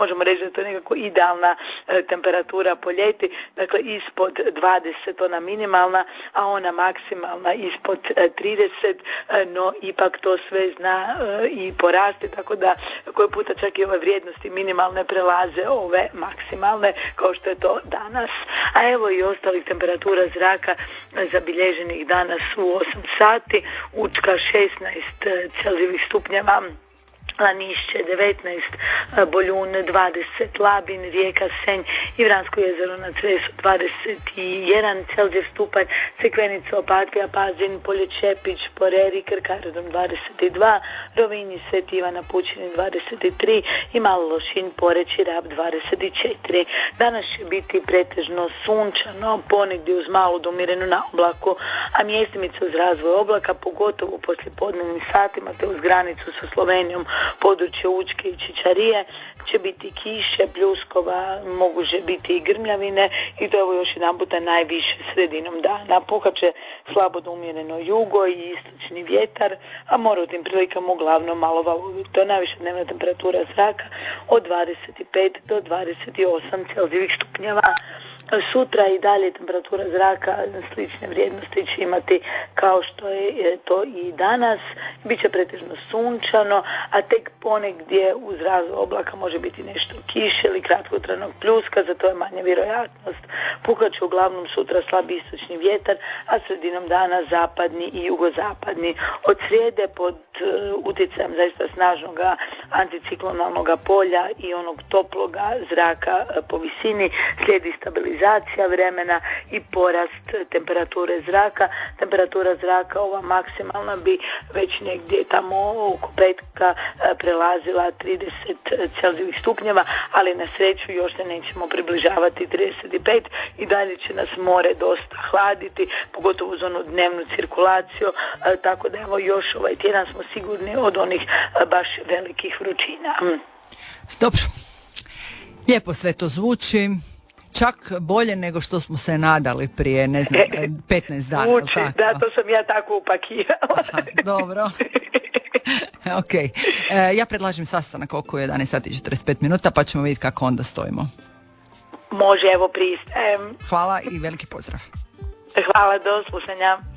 možemo reći da je to nekako idealna temperatura po ljeti, dakle ispod 20 ona minimalna, a ona maksimalna ispod 30, no ipak to sve zna i porasti, tako da koji puta čak i ove vrijednosti minimalne prelaze ove maksimalne, kao što je to danas. A evo i ostalih temperatura zraka zabilježenih danas u 8 sati. Učka 16 Celzijevih stupnjeva, Lanišće 19, Boljun 20, Labin, Rijeka, Senj i Vransko jezero na Cresu 21 Celzijev stupanj, Crikvenica, Opatija, Pazin, Polje Čepić, Poreri, Krkaredon 22, Rovinj, Sveti Ivan na Pučini 23 i Malo Lošinj, Poreč i Rab 24. Danas će biti pretežno sunčano, ponegdje uz malu do umjerenu naoblaku, a mjestimice uz razvoj oblaka, pogotovo u poslijepodnevnim satima te uz granicu sa Slovenijom, područje Učke i Čičarije, će biti kiše, pljuskova, moguće biti i grmljavine i to evo još jedan puta najviše sredinom dana. Puhat će slabo do umjereno jugo i istočni vjetar, a mora u tim prilikama uglavnom malo valovito. Najviša dnevna temperatura zraka od 25 do 28 Celzijevih stupnjeva. Sutra i dalje temperatura zraka slične vrijednosti će imati kao što je to i danas. Biće pretežno sunčano, a tek ponegdje uz razvoj oblaka može biti nešto kiše ili kratkotrajnog pljuska, za to je manja vjerojatnost. Puhat će uglavnom sutra slab istočni vjetar, a sredinom dana zapadni i jugozapadni. Od srijede pod utjecajem zaista snažnog anticiklonalnog polja i onog toploga zraka po visini slijedi stabilizacija vremena i porast temperature zraka. Temperatura zraka ova maksimalna bi već negdje tamo oko petka prelazila 30 Celzijevih stupnjeva, ali na sreću još se nećemo približavati 35 i dalje će nas more dosta hladiti, pogotovo uz onu dnevnu cirkulaciju, tako da evo još ovaj tjedan smo sigurni od onih baš velikih vrućina. Dobro. Lijepo sve to zvuči. Čak bolje nego što smo se nadali prije, 15 dana. Zvuči, da, to sam ja tako upakirala. Aha, dobro. Ok. Ja predlažem sastanak oko 11 sati i 45 minuta, pa ćemo vidjeti kako onda stojimo. Može, evo pristajem. Hvala i veliki pozdrav. Hvala, do slušanja.